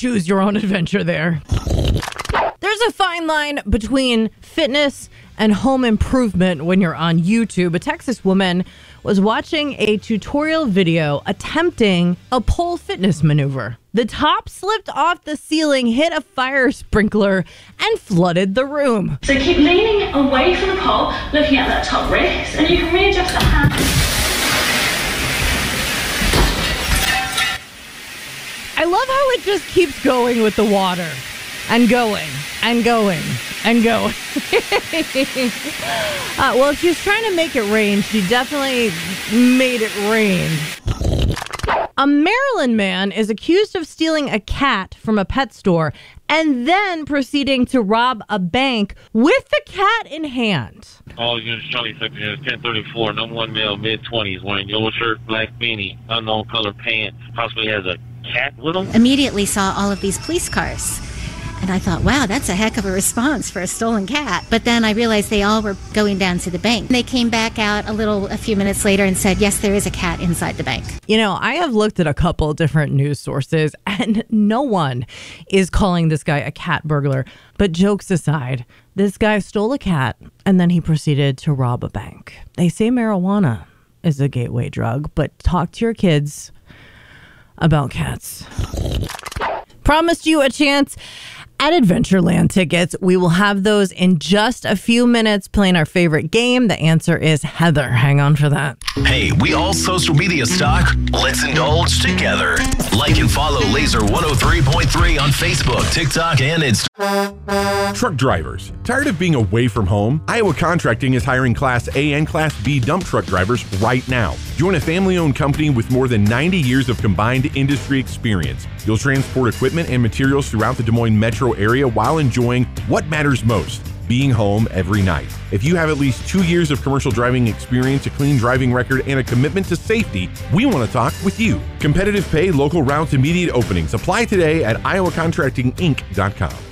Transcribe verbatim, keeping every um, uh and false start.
choose your own adventure there. There's a fine line between fitness and home improvement when you're on YouTube. A Texas woman was watching a tutorial video attempting a pole fitness maneuver. The top slipped off the ceiling, hit a fire sprinkler, and flooded the room. So keep leaning away from the pole, looking at that top wrist, and you can readjust the hand. I love how it just keeps going with the water. And going, and going, and going. uh, well, if she was trying to make it rain, she definitely made it rain. A Maryland man is accused of stealing a cat from a pet store and then proceeding to rob a bank with the cat in hand. All units, Charlie Secretary, ten thirty-four, number one male, mid-twenties, wearing yellow shirt, black beanie, unknown color pants, possibly has a cat with him. Immediately saw all of these police cars. And I thought, wow, that's a heck of a response for a stolen cat. But then I realized they all were going down to the bank. They came back out a little, a few minutes later and said, yes, there is a cat inside the bank. You know, I have looked at a couple different news sources and no one is calling this guy a cat burglar. But jokes aside, this guy stole a cat and then he proceeded to rob a bank. They say marijuana is a gateway drug, but talk to your kids about cats. Promised you a chance at Adventureland tickets. We will have those in just a few minutes playing our favorite game. The answer is Heather. Hang on for that. Hey, we all social media stock. Let's indulge together. Like and follow Laser one oh three point three on Facebook, TikTok, and Instagram. Truck drivers, tired of being away from home? Iowa Contracting is hiring Class A and Class B dump truck drivers right now. Join a family-owned company with more than ninety years of combined industry experience. You'll transport equipment and materials throughout the Des Moines metro area while enjoying what matters most, being home every night. If you have at least two years of commercial driving experience, a clean driving record, and a commitment to safety, we want to talk with you. Competitive pay, local routes, immediate openings. Apply today at iowa contracting inc dot com.